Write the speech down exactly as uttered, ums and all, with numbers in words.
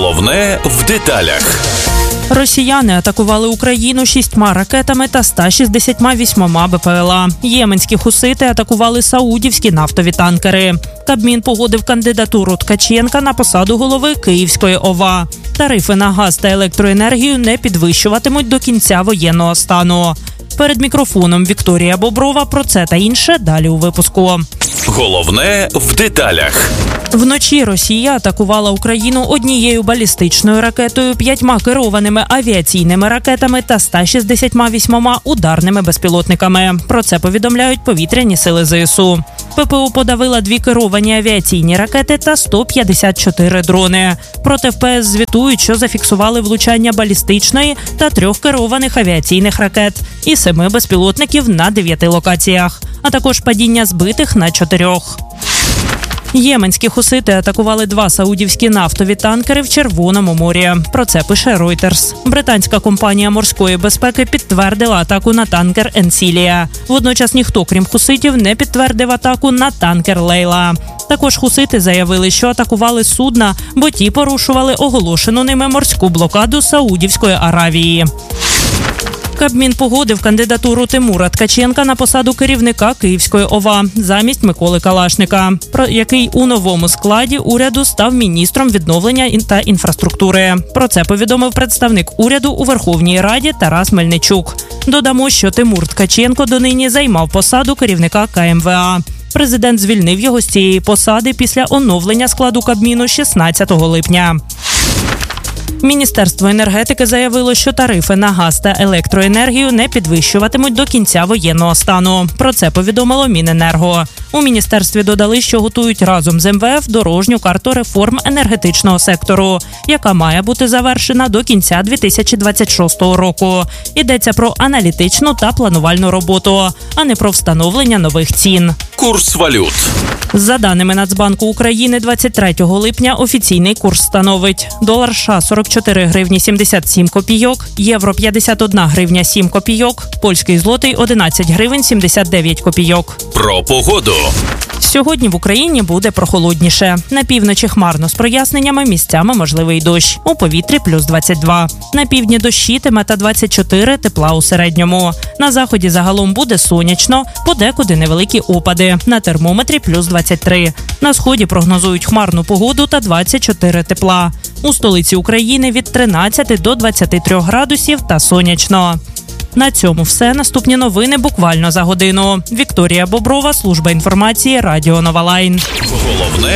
Головне в деталях. Росіяни атакували Україну шістьма ракетами та ста шістдесятьма вісьмома БПЛА. Єменські хусити атакували саудівські нафтові танкери. Кабмін погодив кандидатуру Ткаченка на посаду голови Київської ОВА. Тарифи на газ та електроенергію не підвищуватимуть до кінця воєнного стану. Перед мікрофоном Вікторія Боброва. Про це та інше далі у випуску. Головне в деталях. Вночі Росія атакувала Україну однією балістичною ракетою, п'ятьма керованими авіаційними ракетами та ста шістдесятьма вісьмома ударними безпілотниками. Про це повідомляють повітряні сили ЗСУ. ППО подавила дві керовані авіаційні ракети та сто п'ятдесят чотири дрони. Проте ВПС звітують, що зафіксували влучання балістичної та трьох керованих авіаційних ракет і семи безпілотників на дев'яти локаціях, а також падіння збитих на чотирьох. Єменські хусити атакували два саудівські нафтові танкери в Червоному морі. Про це пише Reuters. Британська компанія морської безпеки підтвердила атаку на танкер «Енсілія». Водночас ніхто, крім хуситів, не підтвердив атаку на танкер «Лейла». Також хусити заявили, що атакували судна, бо ті порушували оголошену ними морську блокаду Саудівської Аравії. Кабмін погодив кандидатуру Тимура Ткаченка на посаду керівника Київської ОВА замість Миколи Калашника, про який у новому складі уряду став міністром відновлення та інфраструктури. Про це повідомив представник уряду у Верховній Раді Тарас Мельничук. Додамо, що Тимур Ткаченко донині займав посаду керівника КМВА. Президент звільнив його з цієї посади після оновлення складу Кабміну шістнадцятого липня. Міністерство енергетики заявило, що тарифи на газ та електроенергію не підвищуватимуть до кінця воєнного стану. Про це повідомило Міненерго. У міністерстві додали, що готують разом з ем ве еф дорожню карту реформ енергетичного сектору, яка має бути завершена до кінця дві тисячі двадцять шостого року. Йдеться про аналітичну та планувальну роботу, а не про встановлення нових цін. Курс валют. За даними Нацбанку України, двадцять третього липня офіційний курс становить: долар США – сорок чотири гривні сімдесят сім копійок, євро – п'ятдесят одна гривня сім копійок, польський злотий – одинадцять гривень сімдесят дев'ять копійок. Про погоду. Сьогодні в Україні буде прохолодніше. На півночі хмарно з проясненнями, місцями можливий дощ. У повітрі плюс двадцять два. На півдні дощитиме та двадцять чотири тепла у середньому. На заході загалом буде сонячно, подекуди невеликі опади. На термометрі плюс двадцять три. На сході прогнозують хмарну погоду та двадцять чотири тепла. У столиці України від тринадцяти до двадцяти трьох градусів та сонячно. На цьому все. Наступні новини буквально за годину. Вікторія Боброва, служба інформації, Радіо Нова Лайн. Головне